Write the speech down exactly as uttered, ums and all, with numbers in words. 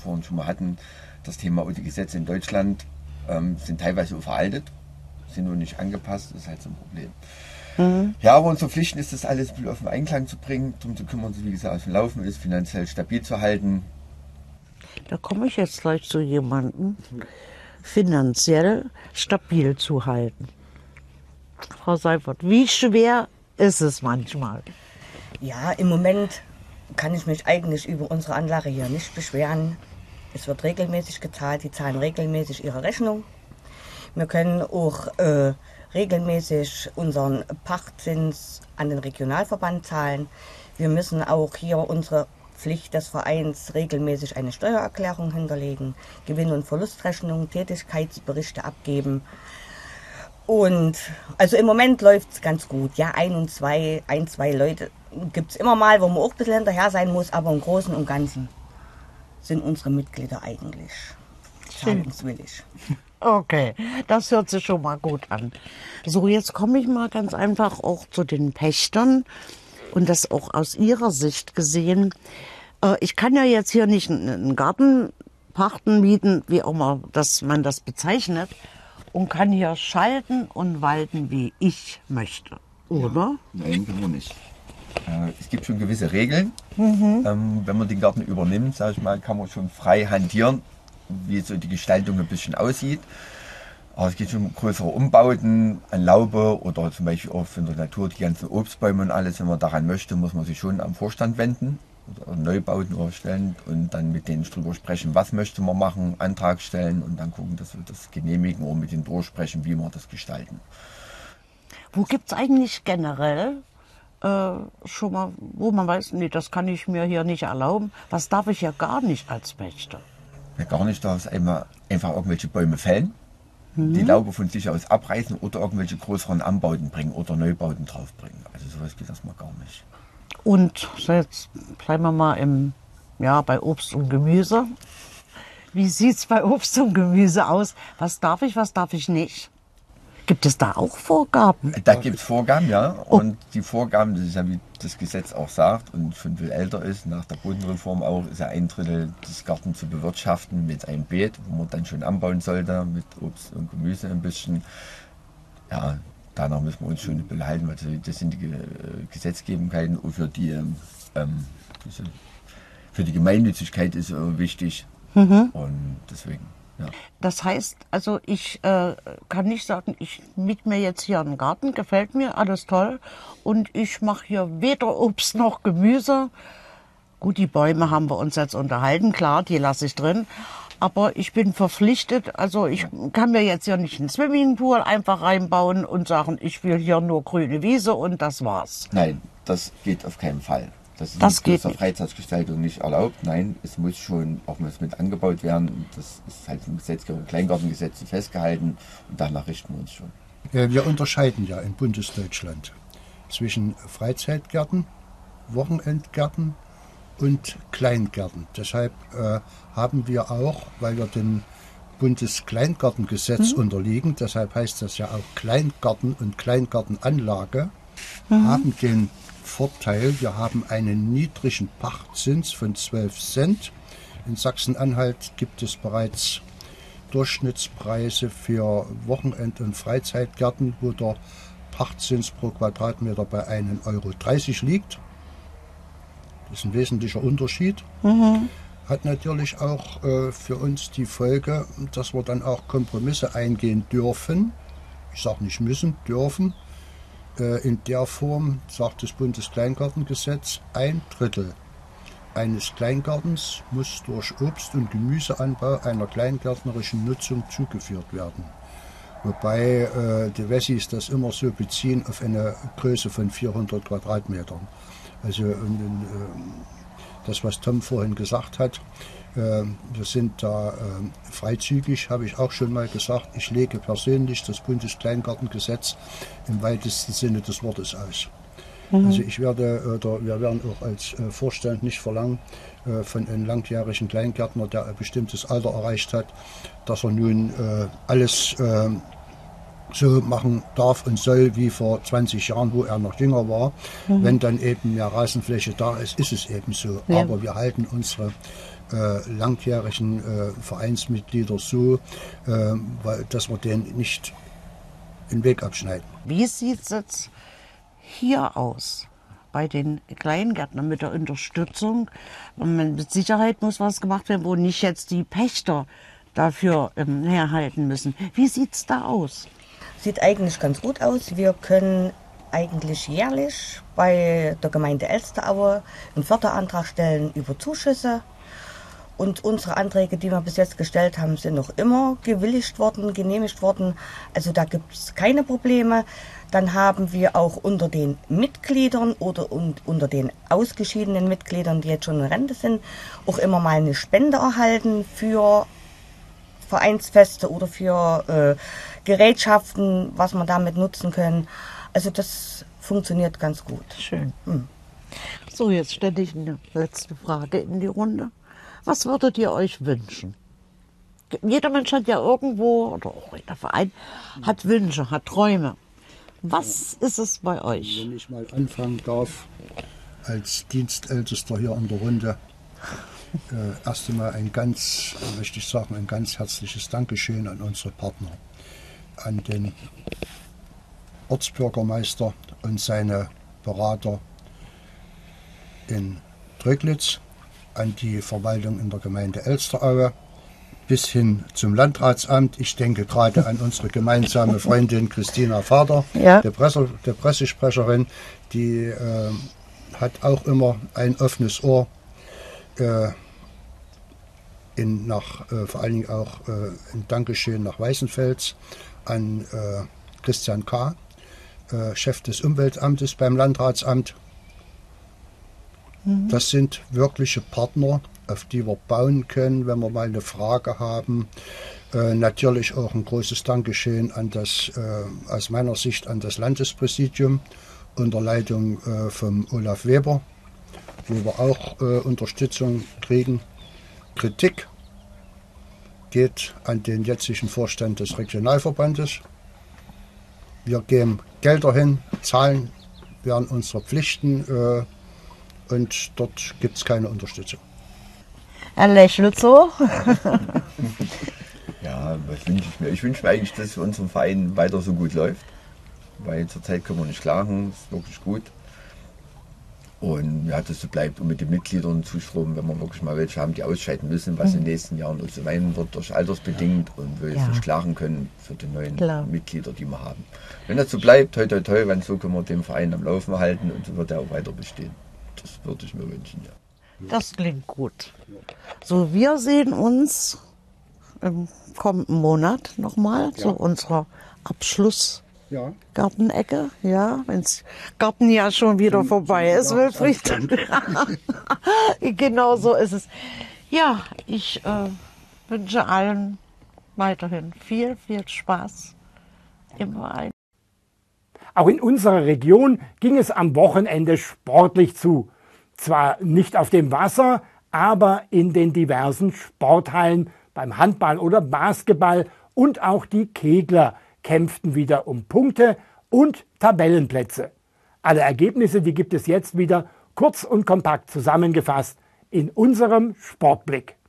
vorhin schon mal hatten, das Thema, die Gesetze in Deutschland ähm, sind teilweise veraltet, sind nur nicht angepasst, das ist halt so ein Problem. Mhm. Ja, aber unsere Pflichten ist, das alles auf den Einklang zu bringen, darum zu kümmern, wie gesagt, aus dem Laufen ist, finanziell stabil zu halten. Da komme ich jetzt gleich zu jemandem, finanziell stabil zu halten. Frau Seifert, wie schwer ist es manchmal? Ja, im Moment kann ich mich eigentlich über unsere Anlage hier nicht beschweren. Es wird regelmäßig gezahlt, die zahlen regelmäßig ihre Rechnung. Wir können auch äh, regelmäßig unseren Pachtzins an den Regionalverband zahlen. Wir müssen auch hier unsere Pflicht des Vereins regelmäßig eine Steuererklärung hinterlegen, Gewinn- und Verlustrechnungen, Tätigkeitsberichte abgeben. Und also im Moment läuft es ganz gut. Ja, ein und zwei, ein, zwei Leute gibt es immer mal, wo man auch ein bisschen hinterher sein muss, aber im Großen und Ganzen sind unsere Mitglieder eigentlich zahlungswillig. Okay, das hört sich schon mal gut an. So, jetzt komme ich mal ganz einfach auch zu den Pächtern und das auch aus ihrer Sicht gesehen. Äh, ich kann ja jetzt hier nicht einen Garten pachten, mieten, wie auch immer dass man das bezeichnet, und kann hier schalten und walten, wie ich möchte, oder? Nein, können wir nicht. Äh, es gibt schon gewisse Regeln. Mhm. Ähm, wenn man den Garten übernimmt, sage ich mal, kann man schon frei hantieren, wie so die Gestaltung ein bisschen aussieht. Aber es geht schon um größere Umbauten an Laube oder zum Beispiel auch von der Natur die ganzen Obstbäume und alles. Wenn man daran möchte, muss man sich schon am Vorstand wenden oder Neubauten erstellen und dann mit denen drüber sprechen, was möchte man machen, Antrag stellen und dann gucken, dass wir das genehmigen oder mit denen durchsprechen, wie wir das gestalten. Wo gibt es eigentlich generell äh, schon mal, wo man weiß, nee, das kann ich mir hier nicht erlauben, was darf ich ja gar nicht als Pächter? Ja, gar nicht, darf es einmal einfach irgendwelche Bäume fällen, mhm. die Laube von sich aus abreißen oder irgendwelche größeren Anbauten bringen oder Neubauten draufbringen. Also sowas geht erstmal gar nicht. Und jetzt bleiben wir mal im, ja, bei Obst und Gemüse. Wie sieht es bei Obst und Gemüse aus? Was darf ich, was darf ich nicht? Gibt es da auch Vorgaben? Da gibt es Vorgaben, ja. Und die Vorgaben, das ist ja wie das Gesetz auch sagt und schon viel älter ist, nach der Bodenreform auch, ist ja ein Drittel des Gartens zu bewirtschaften mit einem Beet, wo man dann schon anbauen sollte, mit Obst und Gemüse ein bisschen. Ja, danach müssen wir uns schon behalten, weil das sind die Gesetzgebungen für die, ähm, für die Gemeinnützigkeit ist wichtig. Mhm. Und deswegen. Ja. Das heißt, also ich äh, kann nicht sagen, ich miete mir jetzt hier einen Garten, gefällt mir, alles toll. Und ich mache hier weder Obst noch Gemüse. Gut, die Bäume haben wir uns jetzt unterhalten, klar, die lasse ich drin. Aber ich bin verpflichtet, also ich kann mir jetzt hier nicht einen Swimmingpool einfach reinbauen und sagen, ich will hier nur grüne Wiese und das war's. Nein, das geht auf keinen Fall. Das ist das in der Freizeitgestaltung nicht erlaubt. Nein, es muss schon auch mit angebaut werden. Das ist halt im Gesetzgebung, Kleingartengesetz festgehalten und danach richten wir uns schon. Wir unterscheiden ja in Bundesdeutschland zwischen Freizeitgärten, Wochenendgärten und Kleingärten. Deshalb äh, haben wir auch, weil wir dem Bundeskleingartengesetz mhm. unterliegen, deshalb heißt das ja auch Kleingarten und Kleingartenanlage, mhm. haben den Vorteil, wir haben einen niedrigen Pachtzins von zwölf Cent. In Sachsen-Anhalt gibt es bereits Durchschnittspreise für Wochenend- und Freizeitgärten, wo der Pachtzins pro Quadratmeter bei einem Euro dreißig liegt. Das ist ein wesentlicher Unterschied. Mhm. Hat natürlich auch äh, für uns die Folge, dass wir dann auch Kompromisse eingehen dürfen. Ich sage nicht müssen, dürfen. In der Form, sagt das Bundeskleingartengesetz, ein Drittel eines Kleingartens muss durch Obst- und Gemüseanbau einer kleingärtnerischen Nutzung zugeführt werden. Wobei äh, die Wessis das immer so beziehen auf eine Größe von vierhundert Quadratmetern. Also und, und, äh, das, was Tom vorhin gesagt hat, wir sind da äh, freizügig, habe ich auch schon mal gesagt. Ich lege persönlich das Bundeskleingartengesetz im weitesten Sinne des Wortes aus. Mhm. Also ich werde, oder wir werden auch als äh, Vorstand nicht verlangen äh, von einem langjährigen Kleingärtner, der ein bestimmtes Alter erreicht hat, dass er nun äh, alles äh, so machen darf und soll wie vor zwanzig Jahren, wo er noch jünger war. Mhm. Wenn dann eben mehr Rasenfläche da ist, ist es eben so. Ja. Aber wir halten unsere äh, langjährigen äh, Vereinsmitglieder so, äh, weil, dass wir denen nicht den Weg abschneiden. Wie sieht es jetzt hier aus bei den Kleingärtnern mit der Unterstützung? Mit Sicherheit muss was gemacht werden, wo nicht jetzt die Pächter dafür ähm, herhalten müssen. Wie sieht es da aus? Sieht eigentlich ganz gut aus. Wir können eigentlich jährlich bei der Gemeinde Elsteraue einen Förderantrag stellen über Zuschüsse. Und unsere Anträge, die wir bis jetzt gestellt haben, sind noch immer gewilligt worden, genehmigt worden. Also da gibt es keine Probleme. Dann haben wir auch unter den Mitgliedern oder und unter den ausgeschiedenen Mitgliedern, die jetzt schon in Rente sind, auch immer mal eine Spende erhalten für Vereinsfeste oder für äh, Gerätschaften, was wir damit nutzen können. Also das funktioniert ganz gut. Schön. Hm. So, jetzt stelle ich eine letzte Frage in die Runde. Was würdet ihr euch wünschen? Jeder Mensch hat ja irgendwo, oder auch jeder Verein, hat Wünsche, hat Träume. Was ist es bei euch? Wenn ich mal anfangen darf, als Dienstältester hier in der Runde, äh, erst einmal ein ganz, möchte ich sagen, ein ganz herzliches Dankeschön an unsere Partner, an den Ortsbürgermeister und seine Berater in Tröglitz, an die Verwaltung in der Gemeinde Elsteraue, bis hin zum Landratsamt. Ich denke gerade an unsere gemeinsame Freundin Christina Vater, ja. der, Presse, der Pressesprecherin, die äh, hat auch immer ein offenes Ohr, äh, in, nach, äh, vor allen Dingen auch äh, ein Dankeschön nach Weißenfels an äh, Christian K., äh, Chef des Umweltamtes beim Landratsamt. Das sind wirkliche Partner, auf die wir bauen können, wenn wir mal eine Frage haben. Äh, natürlich auch ein großes Dankeschön an das, äh, aus meiner Sicht an das Landespräsidium unter Leitung äh, von Olaf Weber, wo wir auch äh, Unterstützung kriegen. Kritik geht an den jetzigen Vorstand des Regionalverbandes. Wir geben Gelder hin, zahlen, werden unsere Pflichten äh, und dort gibt es keine Unterstützung. Er lächelt so. Ja, was wünsche ich mir? Ich wünsche mir eigentlich, dass es für unseren Verein weiter so gut läuft, weil zurzeit können wir nicht klagen, es ist wirklich gut. Und ja, dass es so bleibt und mit den Mitgliedern Zustrom, wenn wir wirklich mal welche haben, die ausscheiden müssen, was mhm. in den nächsten Jahren uns so sein wird, durch altersbedingt und wir jetzt ja. nicht klagen können für die neuen Klar. Mitglieder, die wir haben. Wenn das so bleibt, toi toi toi, wenn so können wir den Verein am Laufen halten und so wird er auch weiter bestehen. Das würde ich mir wünschen, ja. Das klingt gut. So, wir sehen uns im kommenden Monat nochmal ja. zu unserer Abschlussgartenecke. Ja, ja wenn das Garten ja schon wieder zum, vorbei zum ist, ja, Wilfried. Genau so ist es. Ja, ich äh, wünsche allen weiterhin viel, viel Spaß im Verein. Auch in unserer Region ging es am Wochenende sportlich zu. Zwar nicht auf dem Wasser, aber in den diversen Sporthallen beim Handball oder Basketball, und auch die Kegler kämpften wieder um Punkte und Tabellenplätze. Alle Ergebnisse, die gibt es jetzt wieder kurz und kompakt zusammengefasst in unserem Sportblick.